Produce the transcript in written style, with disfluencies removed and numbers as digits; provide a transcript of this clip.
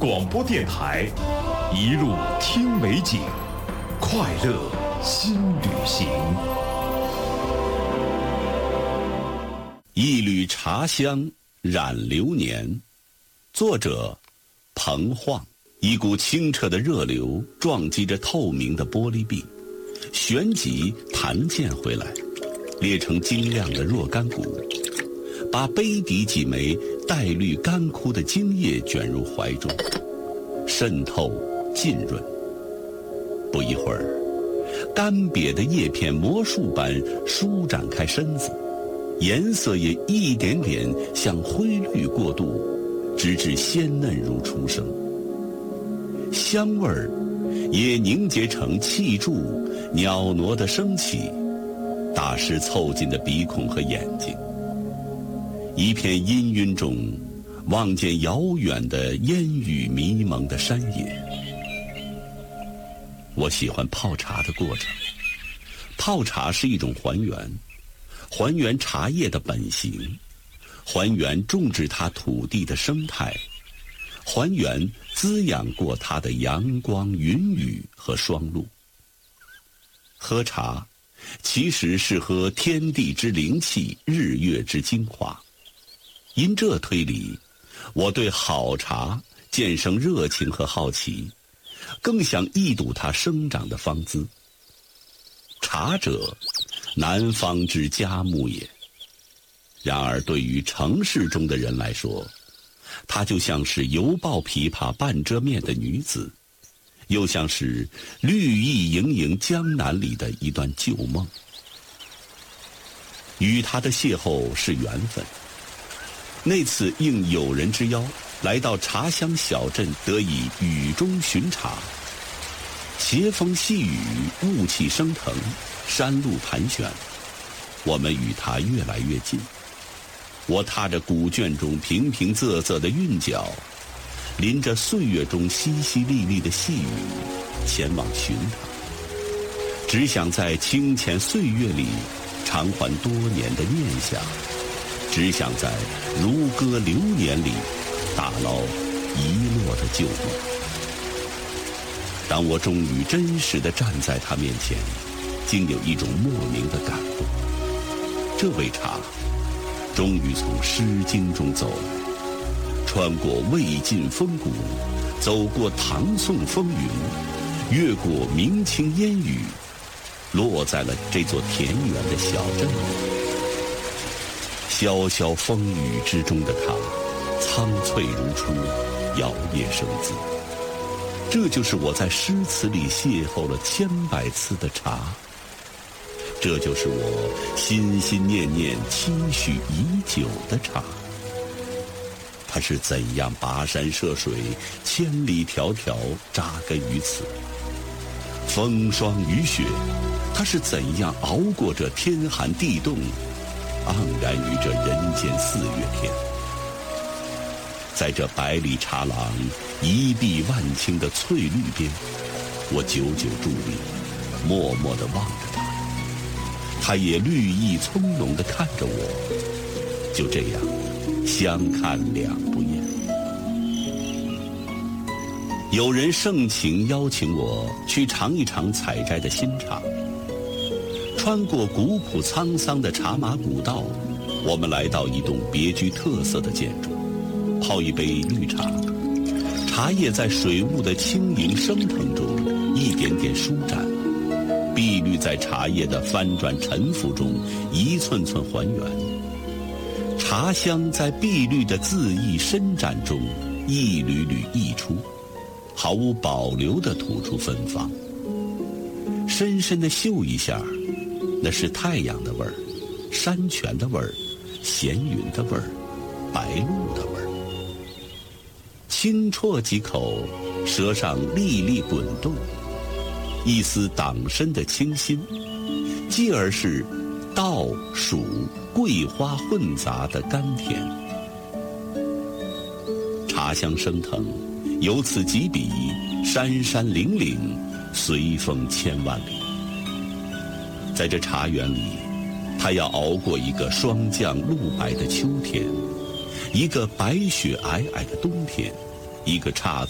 广播电台，一路听美景，快乐新旅行。 一缕茶香染流年，作者彭晃。一股清澈的热流撞击着透明的玻璃壁，旋即弹溅回来，裂成晶亮的若干股，把杯底几枚带绿干枯的茎叶卷入怀中，渗透浸润。不一会儿，干瘪的叶片魔术般舒展开身子，颜色也一点点向灰绿过渡，直至鲜嫩如初生。香味儿也凝结成气柱，袅娜的升起，大师凑近的鼻孔和眼睛。一片氤氲中，望见遥远的烟雨迷蒙的山野。我喜欢泡茶的过程。泡茶是一种还原茶叶的本性，还原种植它土地的生态，还原滋养过它的阳光、云雨和霜露。喝茶其实是喝天地之灵气，日月之精华。因这推理，我对好茶渐生热情和好奇，更想一睹它生长的芳姿。茶者，南方之佳木也。然而对于城市中的人来说，她就像是犹抱琵琶半遮面的女子，又像是绿意盈盈江南里的一段旧梦。与她的邂逅是缘分。那次应友人之邀，来到茶乡小镇，得以雨中寻茶。斜风细雨，雾气升腾，山路盘旋，我们与她越来越近。我踏着古卷中平平仄仄的韵脚，淋着岁月中淅淅沥沥的细雨，前往寻她。只想在清浅岁月里偿还多年的念想，只想在如歌流年里打捞遗落的旧梦。当我终于真实地站在她面前，竟有一种莫名的感动。这杯茶终于从《诗经》中走来，穿过魏晋风骨，走过唐宋风云，越过明清烟雨，落在了这座田园的小镇里。潇潇风雨之中的它，苍翠如初，摇曳生姿。这就是我在诗词里邂逅了千百次的茶，这就是我心心念念期许已久的茶。它是怎样跋山涉水，千里迢迢扎根于此？风霜雨雪，它是怎样熬过这天寒地冻，盎然于这人间四月天？在这百里茶廊一碧万顷的翠绿边，我久久伫立，默默地望着它。他也绿意葱茏地看着我，就这样相看两不厌。有人盛情邀请我去尝一尝采摘的新茶。穿过古朴沧桑的茶马古道，我们来到一栋别具特色的建筑，泡一杯绿茶。茶叶在水雾的轻盈升腾中一点点舒展，碧绿在茶叶的翻转沉浮中一寸寸还原，茶香在碧绿的恣意伸展中一缕缕溢出，毫无保留地吐出芬芳。深深地嗅一下，那是太阳的味儿，山泉的味儿，闲云的味儿，白露的味儿。轻啜几口，舌上粒粒滚动，一丝党参的清新，继而是稻黍桂花混杂的甘甜。茶香升腾，由此及彼，山山岭岭，随风千万里。在这茶园里，他要熬过一个霜降露白的秋天，一个白雪皑皑的冬天，一个姹